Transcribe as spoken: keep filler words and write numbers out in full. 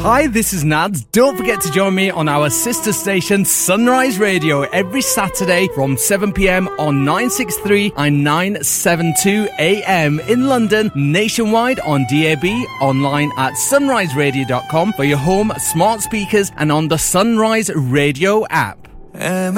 Hi, this is Nads. Don't forget to join me on our sister station Sunrise Radio every Saturday from seven p.m. on nine sixty-three and nine seventy-two A M in London, nationwide on D A B, online at sunrise radio dot com for your home smart speakers and on the Sunrise Radio app. Um,